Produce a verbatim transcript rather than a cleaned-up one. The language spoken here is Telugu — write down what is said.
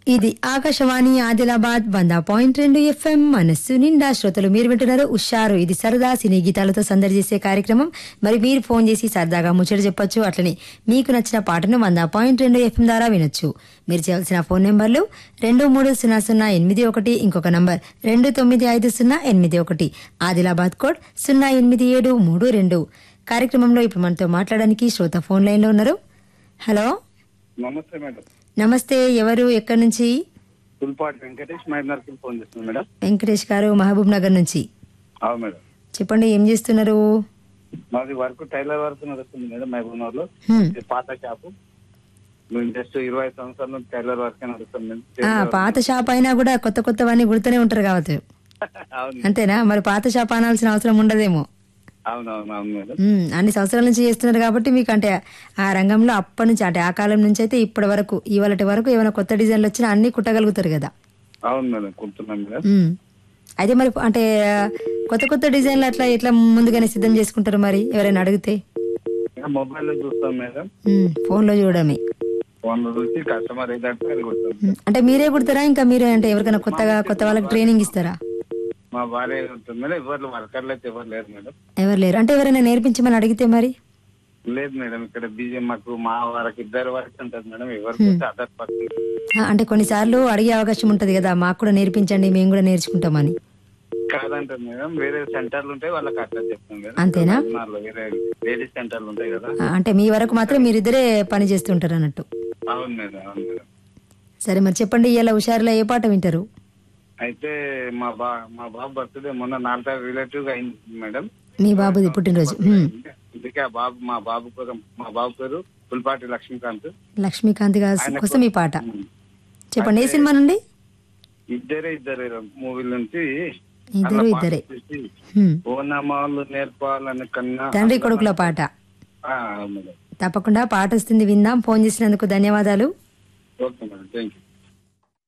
ఇది ఆకాశవాణి ఆదిలాబాద్ వంద పాయింట్ రెండు ఎఫ్ఎం మనస్సు నిండా శ్రోతలు మీరు వింటున్నారు ఉషారు. ఇది సరదా సినీ గీతాలతో సందడి చేసే కార్యక్రమం. మరి మీరు ఫోన్ చేసి సరదాగా ముచ్చట చెప్పొచ్చు. అట్లనే మీకు నచ్చిన పాటను వంద పాయింట్ రెండు ఎఫ్ఎం ద్వారా వినొచ్చు. మీరు చేయాల్సిన ఫోన్ నెంబర్లు రెండు మూడు సున్నా సున్నా ఎనిమిది ఒకటి, ఇంకొక నంబర్ రెండు తొమ్మిది ఐదు సున్నా ఎనిమిది ఒకటి, ఆదిలాబాద్ కోడ్ సున్నా ఎనిమిది ఏడు మూడు రెండు. కార్యక్రమంలో ఇప్పుడు మనతో మాట్లాడడానికి శ్రోత ఫోన్ లైన్ లో ఉన్నారు. హలో, నమస్తే మేడం. నమస్తే. ఎవరు, ఎక్కడి నుంచి? పుల్పాటి వెంకటేష్ మైనర్కి ఫోన్ చేస్తున్నాను మేడం. వెంకటేష్ గారు మహబూబ్ నగర్ నుంచి. అవును మేడం. చెప్పండి, ఏం చేస్తున్నారు? మాది వర్క్ టైలర్ వర్క్ నడుస్తుంది మేడం మహబూబ్ నగర్ లో. పాత షాపు. మేము జస్ట్ ఇరవై సంవత్సరాల నుంచి టైలర్ వర్క్ నడుస్తుంది మేడం. ఆ, పాత షాప్ అయినా కూడా కొత్త కొత్తవన్నీ గుర్తునే ఉంటారు కావచ్చు. అవును అంతేనా? మరి పాత షాప్ అనాల్సిన అవసరం ఉండదేమో. అవునవును అవును మేడం. ఉమ్, అన్ని సంవత్సరాల నుంచి చేస్తున్నారు కాబట్టి మీకు అంటే ఆ రంగంలో అప్పటి నుంచి అంటే ఆ కాలం నుంచి అయితే ఇప్పటి వరకు ఇవాళ వరకు ఏమైనా కొత్త డిజైన్లు వచ్చినా అన్ని కుట్టగలుగుతారు కదా. అవును మేడం, కుడుతున్నాం మేడం. ఉమ్, అయితే మరి అంటే కొత్త కొత్త డిజైన్లు అట్లా ఎట్లా ముందుగానే సిద్ధం చేసుకుంటారు మరి ఎవరైనా అడిగితే? మొబైల్ లో చూస్తాం మేడం. ఉమ్, ఫోన్ లో చూడమే. ఫోన్ లో చూసి కస్టమర్ ఏదంటే అది కుడతాం. ఉమ్, అంటే మీరే కుడతారా? ఇంకా మీరే అంటే ఎవరికైనా కొత్తగా కొత్త వాళ్ళకి ట్రైనింగ్ ఇస్తారా? మా భార్య ఉంటుంది మేడం. ఎవరు వర్కర్లు అయితే ఎవరు లేరు మేడం. ఎవరు లేరు అంటే ఎవరైనా నేర్పించమని అడిగితే మరి? లేదు మేడం, ఇక్కడ బీజే మాకు మా వారికి ఇద్దరు వరకు ఉంటుంది మేడం. ఎవరికి వస్తే అదర్ పర్సన్. ఆ, అంటే కొన్నిసార్లు అడిగే అవకాశం ఉంటది కదా, మాకు కూడా నేర్పించండి మేము కూడా నేర్చుకుంటామని. కాదంటారు మేడం, వేరే సెంటర్లు ఉంటాయి వాళ్ళకి అట్లా చెప్తాం మేడం. అంతేనా? వేరే లేడీస్ సెంటర్లు ఉంటాయి కదా. ఆ, అంటే మీ వరకు మాత్రం మీరిద్దరే పని చేస్తుంటారు అన్నట్టు. అవును మేడం, అవును మేడం. సరే, మరి చెప్పండి, ఇలా హుషారులో ఏ పాట వింటారు? అయితే మా బా మా బాబు బర్త్డే మొన్న నాలుగు రిలేటివ్ గా అయింది మేడం. మీ బాబుది పుట్టినరోజు. ఉమ్. అందుకే ఆ బాబు మా బాబు కోసం మా బాబు పేరు పుల్పాటి లక్ష్మీకాంత్. లక్ష్మీకాంత్ గారి ఆయన కోసం ఈ పాట ఉమ్. చెప్పండి. ఏ అయితే సినిమా నుండి? ఇద్దరే ఇద్దరే మూవీల నుంచి ఇద్దరు అలా ఇద్దరే. పాట చేసి, ఉమ్. ఓ నమాలు నేర్పాలని కన్నా తండ్రి కొడుకుల పాట. ఆ, అవును మేడం. తప్పకుండా పాట వస్తుంది, విందాం. ఫోన్ చేసినందుకు ధన్యవాదాలు. Okay madam, thank you.